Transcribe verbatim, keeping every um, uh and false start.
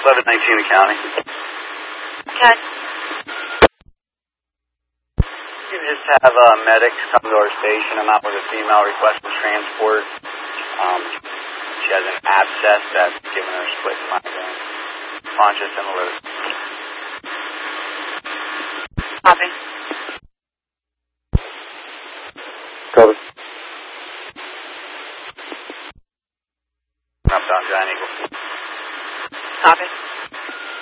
eleven nineteen the county. Okay. You can just have uh, medics come to our station. I'm out with a female requesting transport. Um, she has an abscess that's given her a split migraine. Conscious and alert. Copy. Copy.